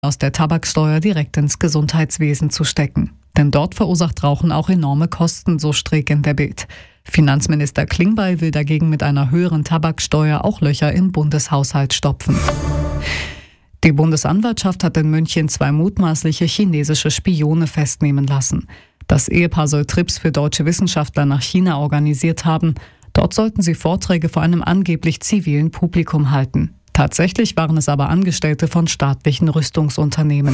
aus der Tabaksteuer direkt ins Gesundheitswesen zu stecken. Denn dort verursacht Rauchen auch enorme Kosten, so Streeck in der Bild. Finanzminister Klingbeil will dagegen mit einer höheren Tabaksteuer auch Löcher im Bundeshaushalt stopfen. Die Bundesanwaltschaft hat in München 2 mutmaßliche chinesische Spione festnehmen lassen. Das Ehepaar soll Trips für deutsche Wissenschaftler nach China organisiert haben. Dort sollten sie Vorträge vor einem angeblich zivilen Publikum halten. Tatsächlich waren es aber Angestellte von staatlichen Rüstungsunternehmen.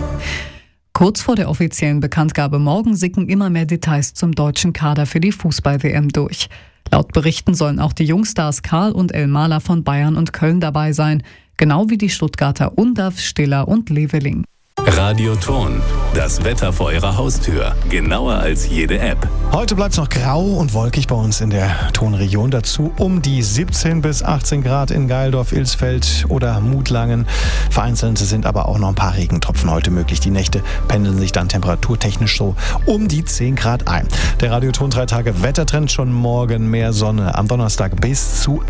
Kurz vor der offiziellen Bekanntgabe morgen sicken immer mehr Details zum deutschen Kader für die Fußball-WM durch. Laut Berichten sollen auch die Jungstars Karl und Elmaler von Bayern und Köln dabei sein, genau wie die Stuttgarter Undav, Stiller und Leveling. Radioton, das Wetter vor Ihrer Haustür. Genauer als jede App. Heute bleibt es noch grau und wolkig bei uns in der Tonregion. Dazu um die 17 bis 18 Grad in Geildorf, Ilsfeld oder Mutlangen. Vereinzelt sind aber auch noch ein paar Regentropfen heute möglich. Die Nächte pendeln sich dann temperaturtechnisch so um die 10 Grad ein. Der Radioton 3 Tage Wettertrend, schon morgen mehr Sonne. Am Donnerstag bis zu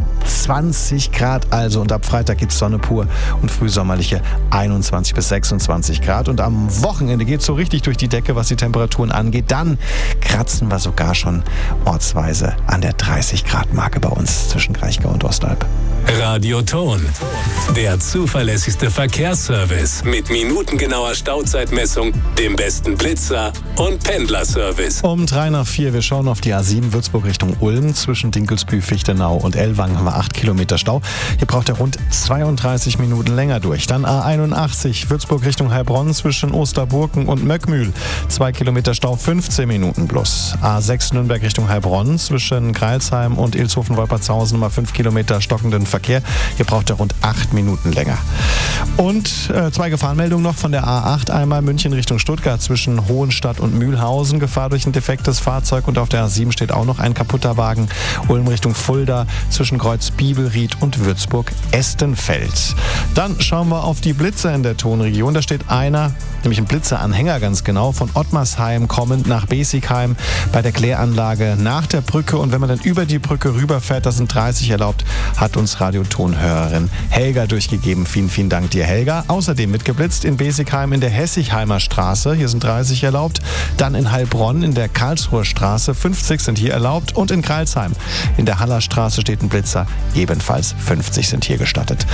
20 Grad also. Und ab Freitag gibt es Sonne pur und frühsommerliche 21 bis 26 Grad. Und am Wochenende geht es so richtig durch die Decke, was die Temperaturen angeht. Dann kratzen wir sogar schon ortsweise an der 30 Grad Marke bei uns zwischen Kraichgau und Ostalb. Radioton, der zuverlässigste Verkehrsservice mit minutengenauer Stauzeitmessung, dem besten Blitzer und Pendlerservice. Um 3 nach 4, wir schauen auf die A7 Würzburg Richtung Ulm. Zwischen Dinkelsbühl, Fichtenau und Ellwangen haben wir 8 Kilometer Stau. Hier braucht er rund 32 Minuten länger durch. Dann A81 Würzburg Richtung Heilbronn zwischen Osterburken und Möckmühl. 2 Kilometer Stau, 15 Minuten plus. A6 Nürnberg Richtung Heilbronn zwischen Greilsheim und Ilshofen-Wolpertshausen mal 5 Kilometer stockenden Verkehr. Hier braucht er rund 8 Minuten länger. Und 2 Gefahrenmeldungen noch von der A8. Einmal München Richtung Stuttgart zwischen Hohenstadt und Mühlhausen. Gefahr durch ein defektes Fahrzeug. Und auf der A7 steht auch noch ein kaputter Wagen. Ulm Richtung Fulda zwischen Kreuz Bibelried und Würzburg-Estenfeld. Dann schauen wir auf die Blitze in der Tonregion. Da steht einer, nämlich ein Blitzeranhänger ganz genau, von Ottmarsheim kommend nach Besigheim bei der Kläranlage nach der Brücke. Und wenn man dann über die Brücke rüberfährt, das sind 30 erlaubt, hat uns Radiotonhörerin Helga durchgegeben. Vielen, vielen Dank dir, Helga. Außerdem mitgeblitzt in Besigheim in der Hessigheimer Straße. Hier sind 30 erlaubt. Dann in Heilbronn in der Karlsruher Straße. 50 sind hier erlaubt. Und in Kreilsheim in der Hallerstraße steht ein Blitzer. Ebenfalls 50 sind hier gestattet.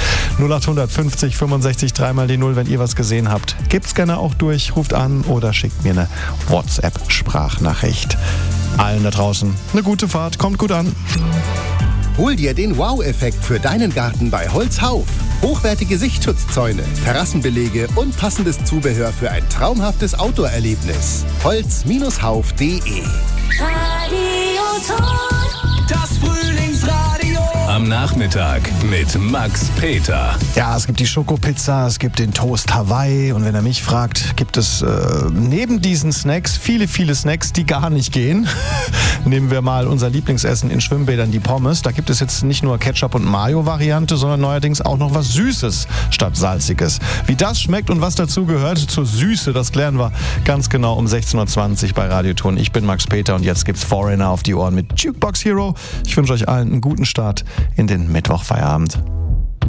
0850 65 3 mal die 0, wenn ihr was gesehen habt. Gibt's gerne auch durch, ruft an oder schickt mir eine WhatsApp-Sprachnachricht. Allen da draußen eine gute Fahrt, kommt gut an. Hol dir den Wow-Effekt für deinen Garten bei Holzhauf. Hochwertige Sichtschutzzäune, Terrassenbelege und passendes Zubehör für ein traumhaftes Outdoor-Erlebnis. Holz-hauf.de. Das Frühlingsradio. Am Nachmittag mit Max Peter. Ja, es gibt die Schokopizza, es gibt den Toast Hawaii und wenn er mich fragt, gibt es neben diesen Snacks viele, viele Snacks, die gar nicht gehen. Nehmen wir mal unser Lieblingsessen in Schwimmbädern, die Pommes. Da gibt es jetzt nicht nur Ketchup- und Mayo-Variante, sondern neuerdings auch noch was Süßes statt Salziges. Wie das schmeckt und was dazu gehört zur Süße, das klären wir ganz genau um 16.20 Uhr bei Radioton. Ich bin Max Peter und jetzt gibt's Foreigner auf die Ohren mit Jukebox Hero. Ich wünsche euch allen einen guten Start in den Mittwochfeierabend.